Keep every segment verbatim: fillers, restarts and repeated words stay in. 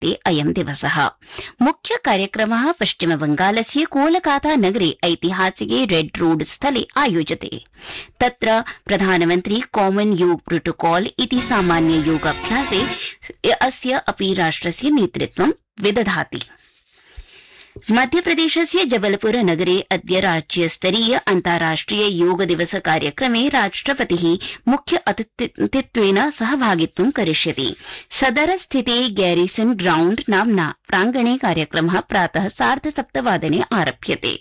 निमित्ते अयं दिवसः। मुख्य कार्यक्रमः पश्चिमबंगालस्य कोलकाता नगरे ऐतिहासिके रेड रोड स्थले आयोज्यते। तत्र प्रधानमन्त्री कॉमन योग प्रोटोकॉल इति सामान्य योगाभ्यासे अस्य अपि राष्ट्रस्य नेतृत्वं विदधाति। मध्यप्रदेशस्य जबलपुर नगरे अद्य राज्यस्तरीय अन्ताराष्ट्रिय योग दिवस कार्यक्रमे राष्ट्रपतिः मुख्य अतिथित्वेन सहभागित्वं करिष्यति। सदर स्थिते गैरिसन ग्राउंड नाम्ना प्रांगणे कार्यक्रमः प्रातः सार्धसप्तवादने आरभ्यते।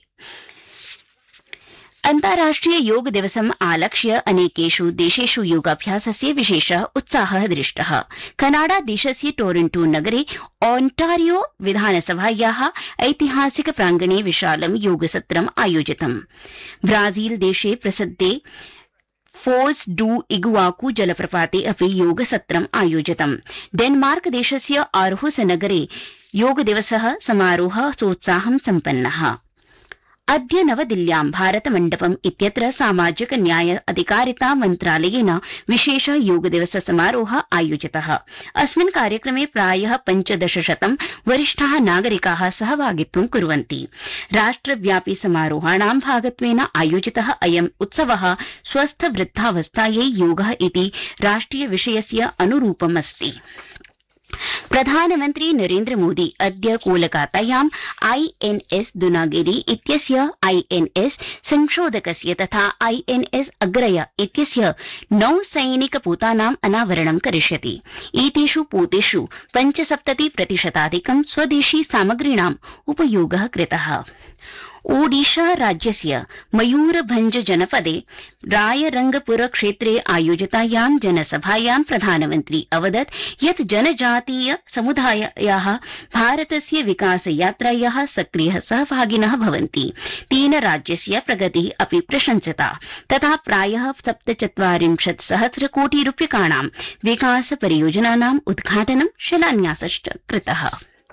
अन्ताराष्ट्रिय योग दिवसम् आलक्ष्य अनेकेषु देशेषु योगाभ्यासस्य विशेषः उत्साहः दृष्टः। कनाडा देशस्य टोरंटो नगरे ओंटारियो विधानसभायाः ऐतिहासिक प्रांगणे विशालं योगसत्रम् आयोजितम्। ब्राजील देशे प्रसिद्धे फोज डू इगुआकू जलप्रपाते अपि योगसत्रम् आयोजितम्। डेनमार्क देशस्य आर्हुस नगरे योगदिवसः समारोहः सोत्साहं सम्पन्नः। अद्य नवदिल्ल्यां भारतमण्डपम् इत्यत्र सामाजिक न्याय अधिकारिता मन्त्रालयेन विशेष योगदिवस समारोहः आयोजितः। अस्मिन् कार्यक्रमे प्रायः पञ्चदशशतं वरिष्ठाः नागरिकाः सहभागित्वं कुर्वन्ति। राष्ट्रव्यापी समारोहाणां भागत्वेन आयोजितः अयम् उत्सवः स्वस्थ वृद्धावस्थायै योगः इति राष्ट्रिय विषयस्य अनुरूपमस्ति। प्रधानमन्त्री नरेन्द्र मोदी अद्य कोलकातायां आईएनएस दुनागिरी इत्यस्य आईएनएस संशोधकस्य तथा आईएनएस अग्रय इत्यस्य नौसैनिकपोतानाम् अनावरणं करिष्यति। एतेषु पोतेषु पञ्चसप्तति प्रतिशताधिकं स्वदेशी सामग्रीणाम् उपयोगः कृतः। ओडिशा राज्यस्य मयूरभंज जनपदे रायरंगपुर क्षेत्रे आयोजितायां जनसभायां प्रधानमन्त्री अवदत् यत् जनजातीय समुदायाः भारतस्य विकासयात्रायाः सक्रियः सहभागिनः भवन्ति। तेन राज्यस्य प्रगतिः अपि प्रशंसिता तथा प्रायः सप्तचत्वारिंशत् सहस्र कोटि रूप्यकाणां विकास परियोजनानाम् उद्घाटनं शिलान्यासश्च कृतः।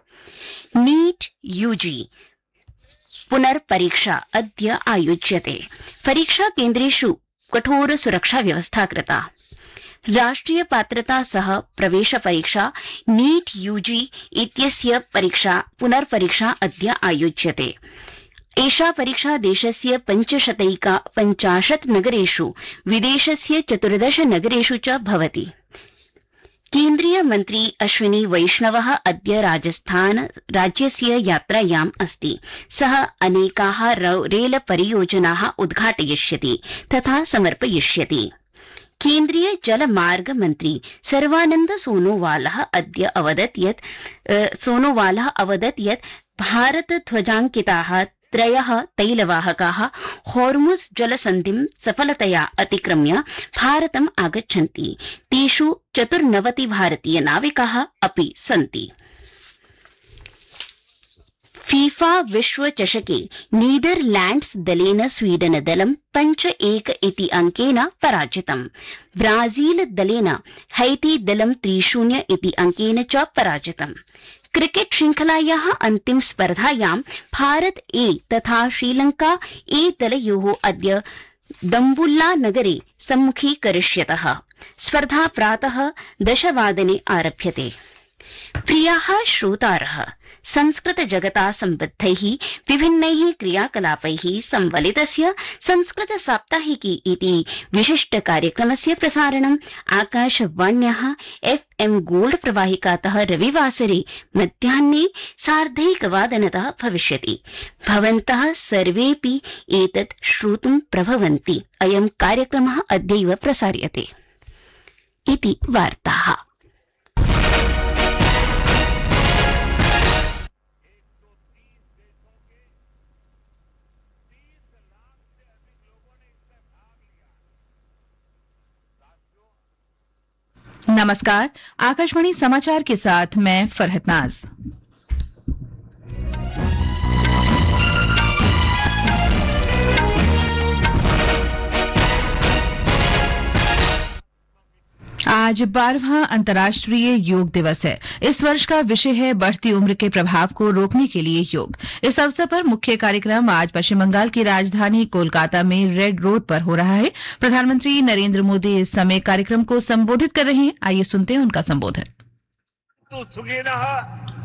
नीट यूजी पुनर्परीक्षा अद्य आयोज्यते। परीक्षा केन्द्रेषु कठोर सुरक्षा व्यवस्था कृता। राष्ट्रिय पात्रता सह प्रवेश परीक्षा नीट यूजी इत्यस्य परीक्षा पुनर्परीक्षा अद्य आयोज्यते। एषा परीक्षा देशस्य पञ्चशतैका पञ्चाशत् नगरेषु विदेशस्य चतुर्दश नगरेषु च भवति। केन्द्रीय मन्त्री अश्विनी वैष्णवः अद्य राजस्थान राज्यस्य यात्रायाम् अस्ति। सः अनेकाः रेल परियोजनाः उद्घाटयिष्यति तथा समर्पयिष्यति। केन्द्रीय जलमार्ग मन्त्री सर्वानन्द सोनोवालः अद्य अवदत् यत् सोनोवालः अवदत् यत् भारत ध्वजाङ्किताः त्रयः तैलवाहकाः हॉर्मुज जलसन्धिं सफलतया अतिक्रम्य भारतम् आगच्छन्ति। तेषु चतुर्नवति भारतीय नाविकाः अपि सन्ति। फीफा विश्व चषके नीदरलैंड्स दलेन स्वीडन दलं पंच एक इति अंकेन पराजितम्। ब्राजील दलेन हैती दलं त्रिशून्य इति अंकेन च पराजितम्। क्रिकेट श्रृंखलायाः अन्तिम स्पर्धायां भारत ए तथा श्रीलंका ए दलयोः अद्य दम्बुल्ला नगरे सम्मुखीकरिष्यतः। स्पर्धा प्रातः दशवादने आरभ्यते। प्रियाः श्रोतारः, संस्कृत जगता सम्बद्धैः विभिन्नैः क्रियाकलापैः संवलितस्य संस्कृत साप्ताहिकी इति विशिष्ट कार्यक्रमस्य प्रसारणम् आकाशवाण्याः एफएम गोल्ड प्रवाहिकातः रविवासरे मध्याह्ने सार्धैकवादनतः भविष्यति। भवन्तः सर्वेऽपि एतत् श्रोतुं प्रभवन्ति। अयं कार्यक्रमः अद्यैव प्रसार्यते इति वार्ताः। नमस्कार, आकाशवाणी समाचार के साथ मैं फरहत नाज। आज बारहवां अंतर्राष्ट्रीय योग दिवस है। इस वर्ष का विषय है बढ़ती उम्र के प्रभाव को रोकने के लिए योग। इस अवसर पर मुख्य कार्यक्रम आज पश्चिम बंगाल की राजधानी कोलकाता में रेड रोड पर हो रहा है। प्रधानमंत्री नरेंद्र मोदी इस समय कार्यक्रम को संबोधित कर रहे हैं। आइए सुनते हैं उनका संबोधन। तु सुखिनः